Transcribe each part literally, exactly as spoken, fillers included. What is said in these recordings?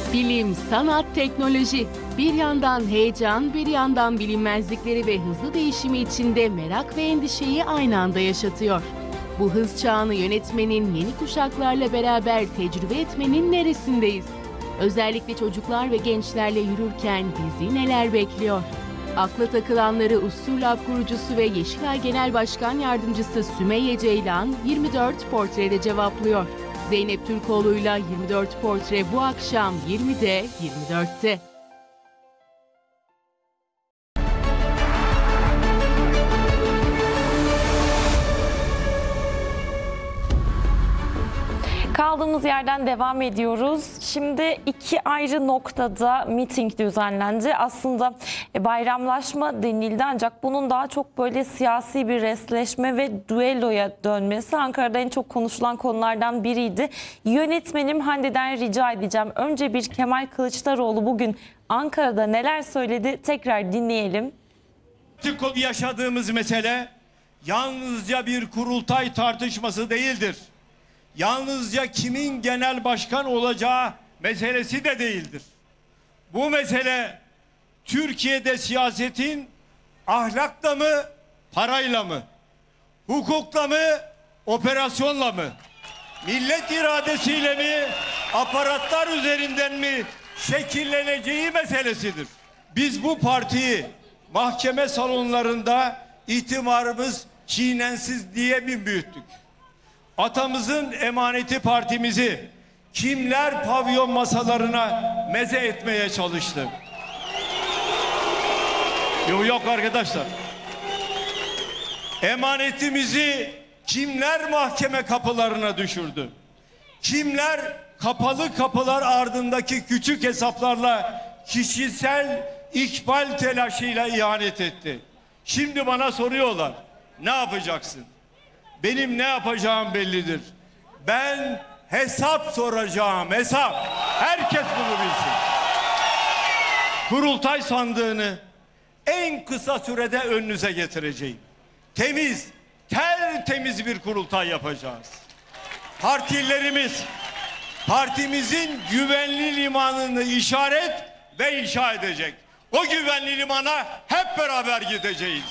Bilim, sanat, teknoloji. Bir yandan heyecan, bir yandan bilinmezlikleri ve hızlı değişimi içinde merak ve endişeyi aynı anda yaşatıyor. Bu hız çağını yönetmenin, yeni kuşaklarla beraber tecrübe etmenin neresindeyiz? Özellikle çocuklar ve gençlerle yürürken bizi neler bekliyor? Akla takılanları Ustur Lab kurucusu ve Yeşilay Genel Başkan Yardımcısı Sümeyye Ceylan yirmi dört Portre'de cevaplıyor. Zeynep Türkoğlu'yla yirmi dört Portre bu akşam yirmide yirmi dörtte. Kaldığımız yerden devam ediyoruz. Şimdi iki ayrı noktada miting düzenlendi. Aslında bayramlaşma denildi ancak bunun daha çok böyle siyasi bir resleşme ve düelloya dönmesi Ankara'da en çok konuşulan konulardan biriydi. Yönetmenim Hande'den rica edeceğim. Önce bir Kemal Kılıçdaroğlu bugün Ankara'da neler söyledi tekrar dinleyelim. Yaşadığımız mesele yalnızca bir kurultay tartışması değildir. Yalnızca kimin genel başkan olacağı meselesi de değildir. Bu mesele Türkiye'de siyasetin ahlakla mı, parayla mı, hukukla mı, operasyonla mı, millet iradesiyle mi, aparatlar üzerinden mi şekilleneceği meselesidir. Biz bu partiyi mahkeme salonlarında itibarımız çiğnensiz diye mi büyüttük? Atamızın emaneti partimizi kimler pavyon masalarına meze etmeye çalıştı? Yok yok arkadaşlar. Emanetimizi kimler mahkeme kapılarına düşürdü? Kimler kapalı kapılar ardındaki küçük hesaplarla kişisel ikbal telaşıyla ihanet etti? Şimdi bana soruyorlar. Ne yapacaksın? Benim ne yapacağım bellidir. Ben hesap soracağım, hesap. Herkes bunu bilsin. Kurultay sandığını en kısa sürede önünüze getireceğim. Temiz, tertemiz bir kurultay yapacağız. Partilerimiz, partimizin güvenli limanını işaret ve inşa edecek. O güvenli limana hep beraber gideceğiz.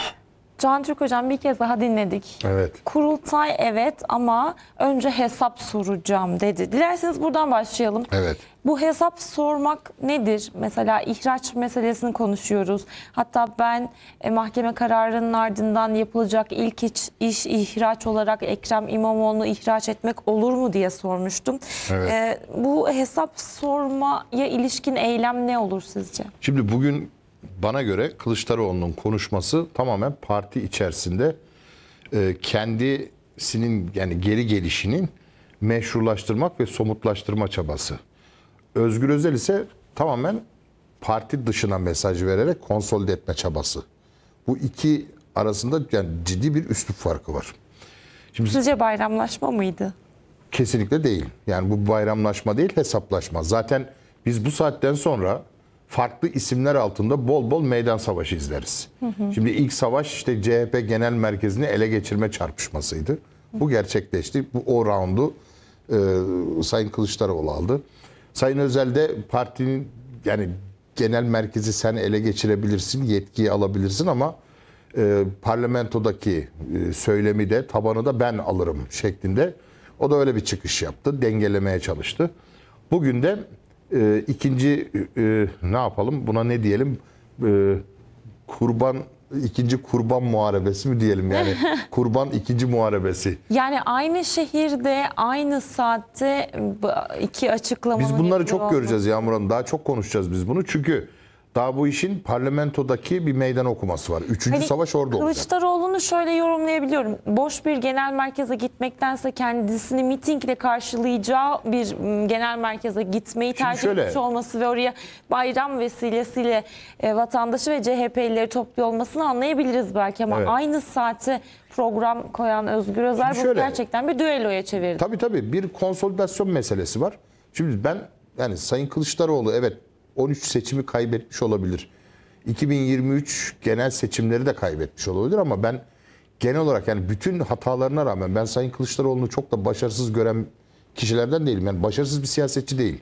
Can Türk Hocam bir kez daha dinledik. Evet. Kurultay evet ama önce hesap soracağım dedi. Dilerseniz buradan başlayalım. Evet. Bu hesap sormak nedir? Mesela ihraç meselesini konuşuyoruz. Hatta ben e, mahkeme kararının ardından yapılacak ilk iş, iş ihraç olarak Ekrem İmamoğlu'nu ihraç etmek olur mu diye sormuştum. Evet. E, bu hesap sormaya ilişkin eylem ne olur sizce? Şimdi bugün bana göre Kılıçdaroğlu'nun konuşması tamamen parti içerisinde e, kendisinin yani geri gelişinin meşrulaştırmak ve somutlaştırma çabası. Özgür Özel ise tamamen parti dışına mesaj vererek konsolide etme çabası. Bu iki arasında yani ciddi bir üslup farkı var. Şimdi Sizce bayramlaşma mıydı? kesinlikle değil. Yani bu bayramlaşma değil, hesaplaşma. Zaten biz bu saatten sonra farklı isimler altında bol bol meydan savaşı izleriz. Hı hı. Şimdi ilk savaş işte C H P Genel Merkezi'ni ele geçirme çarpışmasıydı. Bu gerçekleşti. Bu o roundu e, Sayın Kılıçdaroğlu aldı. Sayın Özel de partinin yani genel merkezi sen ele geçirebilirsin, yetkiyi alabilirsin ama e, parlamentodaki e, söylemi de tabanı da ben alırım şeklinde. O da öyle bir çıkış yaptı. Dengelemeye çalıştı. Bugün de e, ikinci e, ne yapalım? Buna ne diyelim? E, kurban ikinci kurban muharebesi mi diyelim yani? Kurban ikinci muharebesi. Yani aynı şehirde, aynı saatte iki açıklamanın... Biz bunları çok oldu. göreceğiz Yağmur Hanım. Daha çok konuşacağız biz bunu. Çünkü daha bu işin parlamentodaki bir meydan okuması var. Üçüncü Hani savaş orada olacak. Kılıçdaroğlu'nu şöyle yorumlayabiliyorum. Boş bir genel merkeze gitmektense kendisini mitingle karşılayacağı bir genel merkeze gitmeyi Şimdi tercih şöyle, etmiş olması ve oraya bayram vesilesiyle e, vatandaşı ve C H P'lileri topluyor olmasını anlayabiliriz belki ama Evet. aynı saate program koyan Özgür Özel bu şöyle, gerçekten bir düelloya çevirdi. Tabii tabii bir konsolidasyon meselesi var. Şimdi ben yani Sayın Kılıçdaroğlu evet on üç seçimi kaybetmiş olabilir. iki bin yirmi üç genel seçimleri de kaybetmiş olabilir ama ben genel olarak yani bütün hatalarına rağmen ben Sayın Kılıçdaroğlu'nu çok da başarısız gören kişilerden değilim. Yani başarısız bir siyasetçi değil.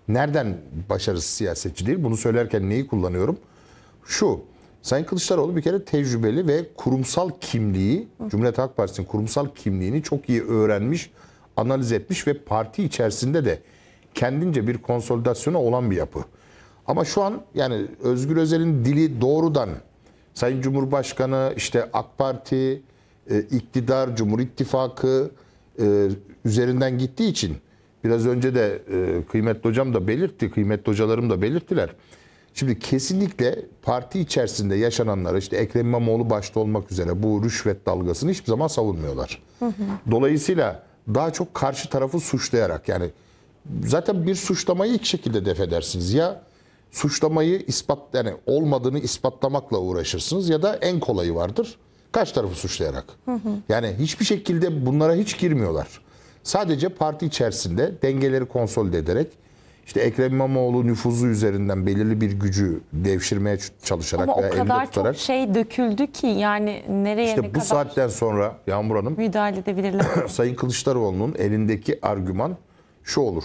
nereden başarısız siyasetçi değil? Bunu söylerken neyi kullanıyorum? Şu, Sayın Kılıçdaroğlu bir kere tecrübeli ve kurumsal kimliği, Cumhuriyet Halk Partisi'nin kurumsal kimliğini çok iyi öğrenmiş, analiz etmiş ve parti içerisinde de kendince bir konsolidasyonu olan bir yapı. Ama şu an yani Özgür Özel'in dili doğrudan Sayın Cumhurbaşkanı, işte AK Parti, e, iktidar, Cumhur İttifakı e, üzerinden gittiği için biraz önce de e, kıymetli hocam da belirtti, kıymetli hocalarım da belirttiler. Şimdi kesinlikle parti içerisinde yaşananları işte Ekrem İmamoğlu başta olmak üzere bu rüşvet dalgasını hiçbir zaman savunmuyorlar. Hı hı. Dolayısıyla daha çok karşı tarafı suçlayarak yani zaten bir suçlamayı iki şekilde def edersiniz. Ya suçlamayı ispat yani olmadığını ispatlamakla uğraşırsınız ya da en kolayı vardır. Karşı tarafı suçlayarak. Hı hı. Yani hiçbir şekilde bunlara hiç girmiyorlar. Sadece parti içerisinde dengeleri konsolide ederek işte Ekrem İmamoğlu nüfuzu üzerinden belirli bir gücü devşirmeye çalışarak ama veya o elinde kadar tutarak. çok şey döküldü ki yani nereye İşte ne bu kadar saatten sonra Yağmur Hanım müdahale edebilirler. Sayın Kılıçdaroğlu'nun elindeki argüman şu olur.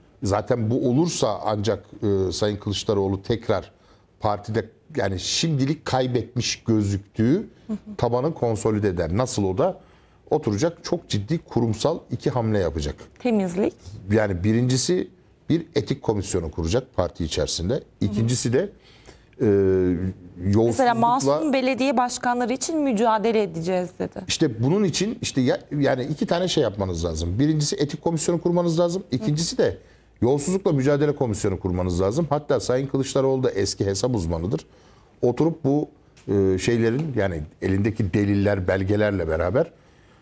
Zaten bu olursa ancak e, Sayın Kılıçdaroğlu tekrar partide yani şimdilik kaybetmiş gözüktüğü tabanı konsolide eder. Nasıl o da? Oturacak çok ciddi kurumsal iki hamle yapacak. Temizlik. Yani birincisi bir etik komisyonu kuracak parti içerisinde. İkincisi de e, yolsuzlukla... Mesela masum belediye başkanları için mücadele edeceğiz dedi. İşte bunun için işte ya, yani iki tane şey yapmanız lazım. Birincisi etik komisyonu kurmanız lazım. İkincisi de yolsuzlukla mücadele komisyonu kurmanız lazım. Hatta Sayın Kılıçdaroğlu da eski hesap uzmanıdır. Oturup bu e, şeylerin yani elindeki deliller, belgelerle beraber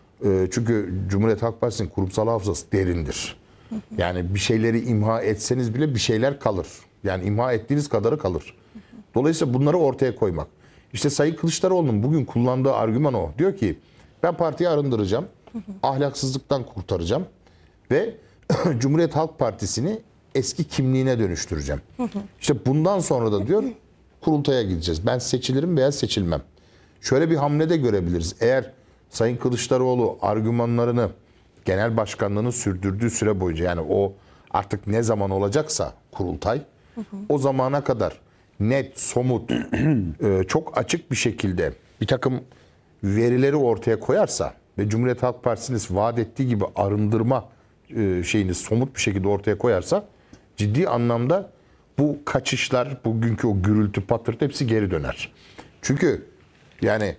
e, çünkü Cumhuriyet Halk Partisi'nin kurumsal hafızası derindir. Yani bir şeyleri imha etseniz bile bir şeyler kalır. Yani imha ettiğiniz kadarı kalır. Dolayısıyla bunları ortaya koymak. İşte Sayın Kılıçdaroğlu'nun bugün kullandığı argüman o. Diyor ki ben partiyi arındıracağım, ahlaksızlıktan kurtaracağım ve Cumhuriyet Halk Partisi'ni eski kimliğine dönüştüreceğim. İşte bundan sonra da diyor kurultaya gideceğiz. Ben seçilirim veya seçilmem. Şöyle bir hamle de görebiliriz. Eğer Sayın Kılıçdaroğlu argümanlarını genel başkanlığının sürdürdüğü süre boyunca yani o artık ne zaman olacaksa kurultay o zamana kadar net, somut, çok açık bir şekilde bir takım verileri ortaya koyarsa ve Cumhuriyet Halk Partisi'nin vaat ettiği gibi arındırma şeyini somut bir şekilde ortaya koyarsa ciddi anlamda bu kaçışlar, bugünkü o gürültü patırtı hepsi geri döner. Çünkü yani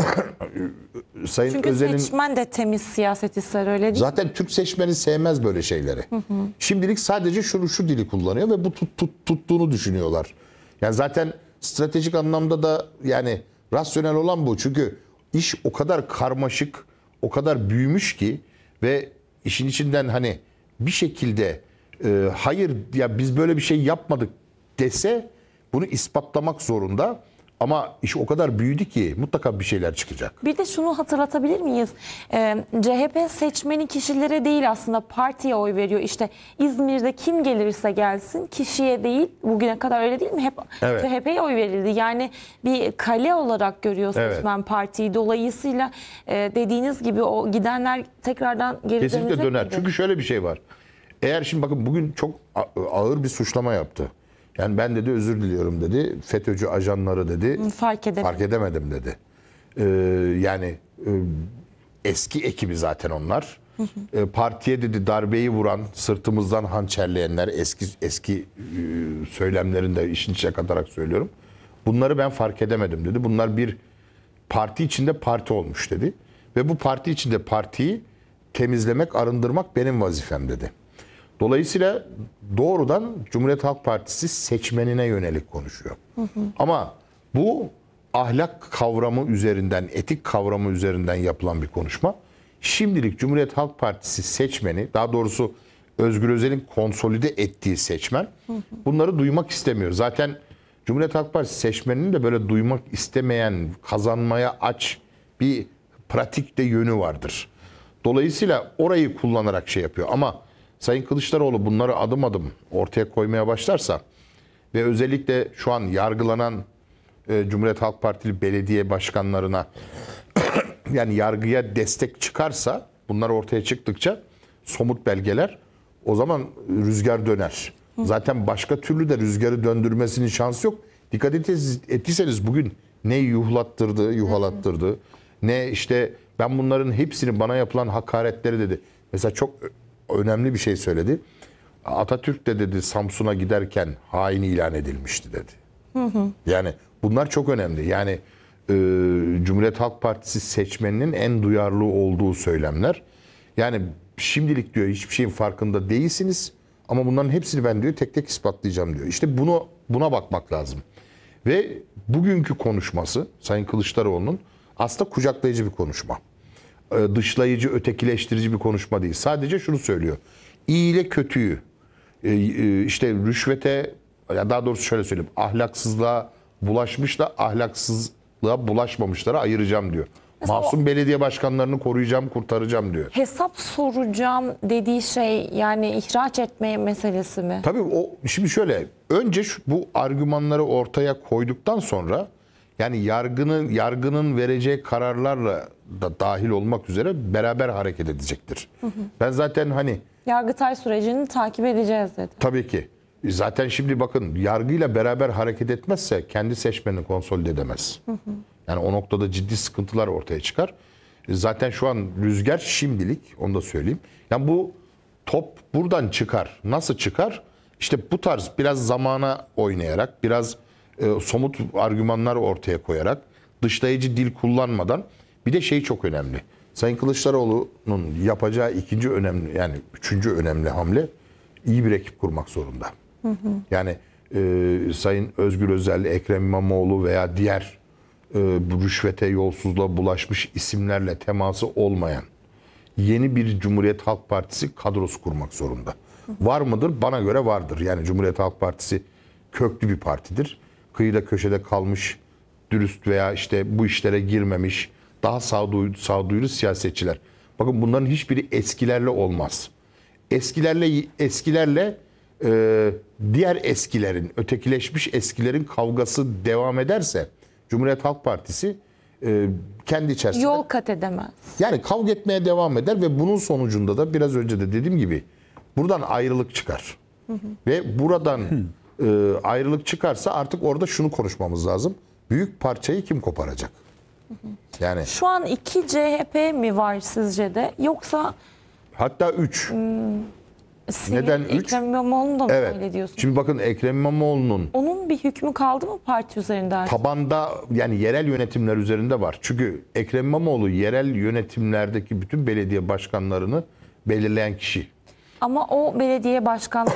Sayın Çünkü Özel'in seçmen de temiz siyaset ister öyle değil mi? zaten Türk seçmeni sevmez böyle şeyleri. Hı hı. Şimdilik sadece şu, şu dili kullanıyor ve bu tut, tut, tuttuğunu düşünüyorlar. Yani zaten stratejik anlamda da yani rasyonel olan bu. Çünkü iş o kadar karmaşık, o kadar büyümüş ki ve işin içinden hani bir şekilde e, hayır ya biz böyle bir şey yapmadık dese bunu ispatlamak zorunda. Ama iş o kadar büyüdü ki mutlaka bir şeyler çıkacak. Bir de şunu hatırlatabilir miyiz? Ee, C H P seçmeni kişilere değil aslında partiye oy veriyor. İşte İzmir'de kim gelirse gelsin kişiye değil. Bugüne kadar öyle değil mi? Hep Evet. C H P'ye oy verildi. Yani bir kale olarak görüyor seçmen evet. partiyi. Dolayısıyla e, dediğiniz gibi o gidenler tekrardan geri kesinlikle dönecek döner. miydi? Çünkü şöyle bir şey var. Eğer şimdi bakın bugün çok ağır bir suçlama yaptı. Yani ben dedi özür diliyorum dedi. FETÖ'cü ajanları dedi. Fark edemedim. Fark edemedim dedi. Ee, yani e, eski ekibi zaten onlar. Hı hı. E, partiye dedi darbeyi vuran, sırtımızdan hançerleyenler eski eski e, söylemlerini de işin içine katarak söylüyorum. Bunları ben fark edemedim dedi. Bunlar bir parti içinde parti olmuş dedi. Ve bu parti içinde partiyi temizlemek, arındırmak benim vazifem dedi. Dolayısıyla doğrudan Cumhuriyet Halk Partisi seçmenine yönelik konuşuyor. Hı hı. Ama bu ahlak kavramı üzerinden, etik kavramı üzerinden yapılan bir konuşma. Şimdilik Cumhuriyet Halk Partisi seçmeni, daha doğrusu Özgür Özel'in konsolide ettiği seçmen hı hı. bunları duymak istemiyor. Zaten Cumhuriyet Halk Partisi seçmeninin de böyle duymak istemeyen, kazanmaya aç bir pratikte yönü vardır. Dolayısıyla orayı kullanarak şey yapıyor ama Sayın Kılıçdaroğlu bunları adım adım ortaya koymaya başlarsa ve özellikle şu an yargılanan e, Cumhuriyet Halk Partili belediye başkanlarına yani yargıya destek çıkarsa bunlar ortaya çıktıkça somut belgeler o zaman rüzgar döner. Zaten başka türlü de rüzgarı döndürmesinin şansı yok. Dikkat ettiniz- ettiyseniz bugün ne yuhlattırdı, yuhalattırdı, ne işte ben bunların hepsini bana yapılan hakaretleri dedi. Mesela çok önemli bir şey söyledi. Atatürk de dedi Samsun'a giderken hain ilan edilmişti dedi. Yani bunlar çok önemli. Yani e, Cumhuriyet Halk Partisi seçmeninin en duyarlı olduğu söylemler. Yani şimdilik diyor hiçbir şeyin farkında değilsiniz ama bunların hepsini ben diyor tek tek ispatlayacağım diyor. İşte bunu buna bakmak lazım. Ve bugünkü konuşması Sayın Kılıçdaroğlu'nun aslında kucaklayıcı bir konuşma. E, dışlayıcı, ötekileştirici bir konuşma değil. Sadece şunu söylüyor. İyi ile kötüyü, e, e, işte rüşvete, ya daha doğrusu şöyle söyleyeyim, ahlaksızlığa bulaşmışla ahlaksızlığa bulaşmamışlara ayıracağım diyor. Mesela Masum belediye başkanlarını koruyacağım, kurtaracağım diyor. Hesap soracağım dediği şey yani ihraç etme meselesi mi? Tabii o şimdi şöyle, önce şu, bu argümanları ortaya koyduktan sonra yani yargının yargının vereceği kararlarla da dahil olmak üzere beraber hareket edecektir. Hı hı. Ben zaten hani Yargıtay sürecini takip edeceğiz dedi. tabii ki zaten şimdi bakın yargıyla beraber hareket etmezse kendi seçmenini konsolide edemez. Hı hı. Yani o noktada ciddi sıkıntılar ortaya çıkar. Zaten şu an rüzgar şimdilik, onu da söyleyeyim. Yani bu top buradan çıkar. Nasıl çıkar? İşte bu tarz biraz zamana oynayarak, biraz e, somut argümanlar ortaya koyarak, dışlayıcı dil kullanmadan. Bir de şey çok önemli. Sayın Kılıçdaroğlu'nun yapacağı ikinci önemli, yani üçüncü önemli hamle iyi bir ekip kurmak zorunda. Hı hı. Yani e, Sayın Özgür Özel, Ekrem İmamoğlu veya diğer e, bu rüşvete, yolsuzluğa bulaşmış isimlerle teması olmayan yeni bir Cumhuriyet Halk Partisi kadrosu kurmak zorunda. Hı hı. Var mıdır? Bana göre vardır. Yani Cumhuriyet Halk Partisi köklü bir partidir. Kıyıda köşede kalmış, dürüst veya işte bu işlere girmemiş, daha sağduyulu, sağduyulu siyasetçiler. Bakın bunların hiçbiri eskilerle olmaz. Eskilerle eskilerle e, diğer eskilerin, ötekileşmiş eskilerin kavgası devam ederse Cumhuriyet Halk Partisi e, kendi içerisinde Yol kat edemez. yani kavga etmeye devam eder ve bunun sonucunda da biraz önce de dediğim gibi buradan ayrılık çıkar. Hı hı. Ve buradan e, ayrılık çıkarsa artık orada şunu konuşmamız lazım. Büyük parçayı kim koparacak? Hı hı. Yani Şu an iki C H P mi var sizce de yoksa hatta üç. senin Neden üç? Ekrem İmamoğlu'nu da mı Evet. öyle diyorsun? Şimdi bakın Ekrem İmamoğlu'nun Onun bir hükmü kaldı mı parti üzerinde artık? tabanda yani yerel yönetimler üzerinde var. Çünkü Ekrem İmamoğlu yerel yönetimlerdeki bütün belediye başkanlarını belirleyen kişi. Ama o belediye başkanlığı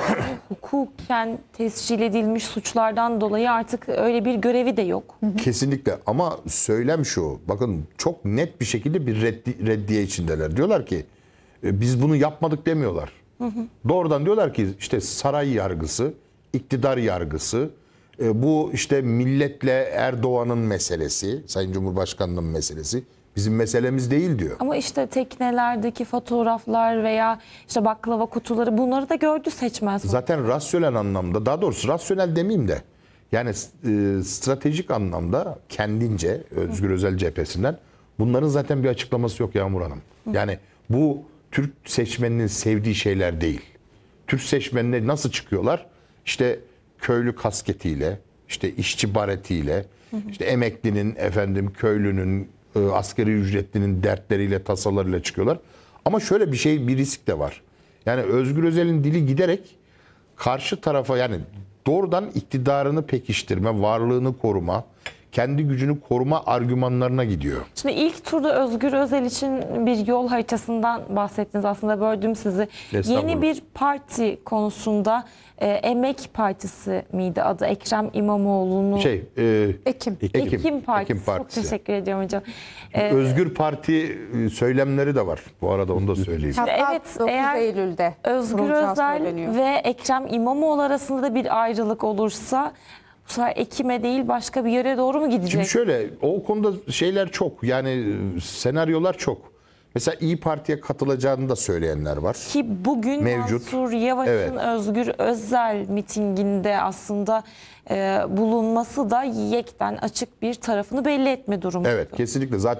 hukuken tescil edilmiş suçlardan dolayı artık öyle bir görevi de yok. Kesinlikle ama söylem şu, bakın çok net bir şekilde bir reddi, reddiye içindeler. Diyorlar ki e, biz bunu yapmadık demiyorlar. Hı hı. Doğrudan diyorlar ki işte saray yargısı, iktidar yargısı, e, bu işte milletle Erdoğan'ın meselesi, Sayın Cumhurbaşkanı'nın meselesi bizim meselemiz değil diyor. Ama işte teknelerdeki fotoğraflar veya işte baklava kutuları bunları da gördü seçmen. Zaten rasyonel anlamda, daha doğrusu rasyonel demeyeyim de yani e, stratejik anlamda kendince Özgür Özel cephesinden bunların zaten bir açıklaması yok Yağmur Hanım. Yani bu Türk seçmeninin sevdiği şeyler değil. Türk seçmenine nasıl çıkıyorlar? İşte köylü kasketiyle, işte işçi baretiyle, işte emeklinin, efendim köylünün, e, asgari ücretlinin dertleriyle, tasalarıyla çıkıyorlar. Ama şöyle bir şey, bir risk de var. Yani Özgür Özel'in dili giderek karşı tarafa yani doğrudan iktidarını pekiştirme, varlığını koruma, kendi gücünü koruma argümanlarına gidiyor. Şimdi ilk turda Özgür Özel için bir yol haritasından bahsettiniz. Aslında böldüm sizi. Yeni bir parti konusunda e, Emek Partisi miydi adı? Ekrem İmamoğlu'nun Şey, e, Ekim. Ekim. Ekim Partisi. Ekim Partisi. Çok teşekkür ediyorum hocam. Ee, Özgür Parti e, söylemleri de var. Bu arada onu da söyleyeyim. Hatta Evet, dokuz eğer Eylül'de Özgür kurulacağı Özel söyleniyor. ve Ekrem İmamoğlu arasında da bir ayrılık olursa bu sefer Ekim'e değil başka bir yere doğru mu gidecek? Şimdi şöyle, o konuda şeyler çok. Yani e, senaryolar çok. Mesela İyi Parti'ye katılacağını da söyleyenler var. Ki bugün Mevcut. Mansur Yavaş'ın Evet. Özgür Özel mitinginde aslında e, bulunması da yekten açık bir tarafını belli etme durumu. Evet, kesinlikle. Zaten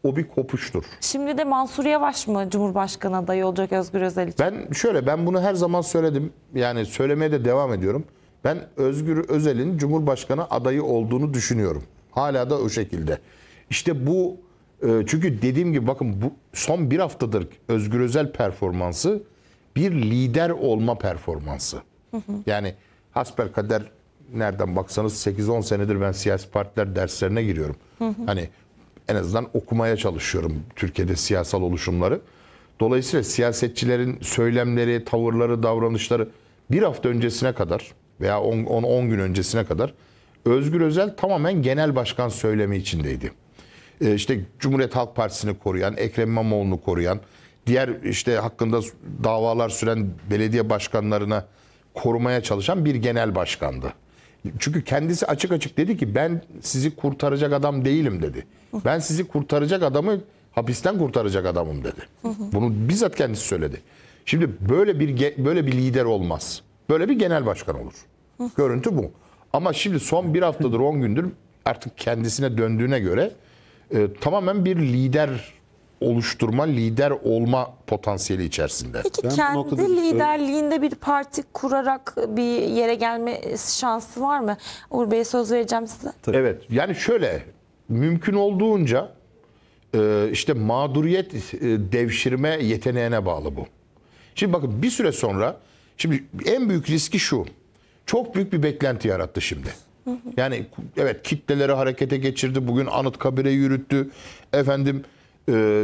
o bir kopuştur. Şimdi de Mansur Yavaş mı Cumhurbaşkanı adayı olacak Özgür Özel için? Ben şöyle, ben bunu her zaman söyledim. Yani söylemeye de devam ediyorum. Ben Özgür Özel'in Cumhurbaşkanı adayı olduğunu düşünüyorum. Hala da o şekilde. İşte bu e, çünkü dediğim gibi bakın bu son bir haftadır Özgür Özel performansı bir lider olma performansı. Hı hı. Yani hasbelkader nereden baksanız sekiz on senedir ben siyasi partiler derslerine giriyorum. Hı hı. Hani en azından okumaya çalışıyorum Türkiye'de siyasal oluşumları. Dolayısıyla siyasetçilerin söylemleri, tavırları, davranışları bir hafta öncesine kadar veya on on gün öncesine kadar Özgür Özel tamamen genel başkan söylemi içindeydi. Ee, işte Cumhuriyet Halk Partisi'ni koruyan, Ekrem İmamoğlu'nu koruyan, diğer işte hakkında davalar süren belediye başkanlarına korumaya çalışan bir genel başkandı. Çünkü kendisi açık açık dedi ki ben sizi kurtaracak adam değilim dedi. Ben sizi kurtaracak adamı hapisten kurtaracak adamım dedi. Bunu bizzat kendisi söyledi. Şimdi böyle bir böyle bir lider olmaz. Böyle bir genel başkan olur. Görüntü bu. Ama şimdi son bir haftadır on gündür artık kendisine döndüğüne göre e, tamamen bir lider oluşturma, lider olma potansiyeli içerisinde. Peki Ben bu kendi noktada- liderliğinde bir parti kurarak bir yere gelme şansı var mı? Uğur Bey'e söz vereceğim size. Evet, yani şöyle mümkün olduğunca e, işte mağduriyet e, devşirme yeteneğine bağlı bu. Şimdi bakın bir süre sonra şimdi en büyük riski şu. Çok büyük bir beklenti yarattı şimdi. Yani evet kitleleri harekete geçirdi. Bugün Anıtkabir'e yürüttü. Efendim e,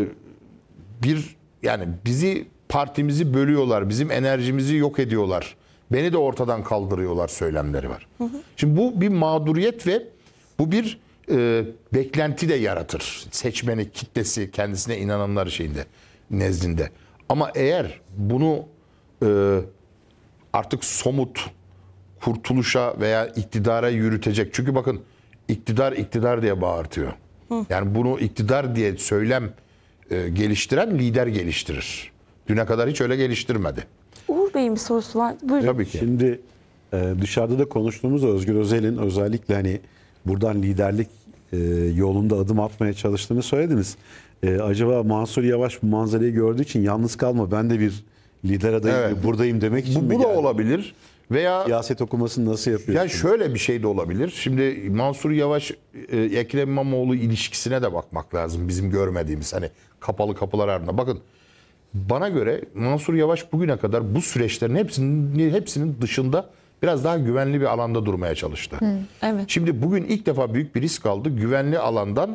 bir yani bizi partimizi bölüyorlar. Bizim enerjimizi yok ediyorlar. Beni de ortadan kaldırıyorlar söylemleri var. Hı hı. Şimdi bu bir mağduriyet ve bu bir e, beklenti de yaratır. Seçmeni, kitlesi, kendisine inananlar şeyinde, nezdinde. Ama eğer bunu e, artık somut kurtuluşa veya iktidara yürütecek. Çünkü bakın iktidar iktidar diye bağırtıyor. Hı. Yani bunu iktidar diye söylem e, geliştiren lider geliştirir. Düne kadar hiç öyle geliştirmedi. Uğur Bey'in bir sorusu var. Buyurun. Tabii ki. Şimdi e, dışarıda da konuştuğumuz Özgür Özel'in özellikle hani buradan liderlik e, yolunda adım atmaya çalıştığını söylediniz. E, acaba Mansur Yavaş bu manzarayı gördüğü için yalnız kalma ben de bir lider adayım Evet. buradayım demek için Bu, mi bu da geldi? olabilir. Veya Siyaset okumasını nasıl yapıyor? ya şöyle bir şey de olabilir. Şimdi Mansur Yavaş e, Ekrem İmamoğlu ilişkisine de bakmak lazım. Bizim görmediğimiz hani kapalı kapılar ardında. Bakın bana göre Mansur Yavaş bugüne kadar bu süreçlerin hepsinin hepsinin dışında biraz daha güvenli bir alanda durmaya çalıştı. Evet. Şimdi bugün ilk defa büyük bir risk aldı. Güvenli alandan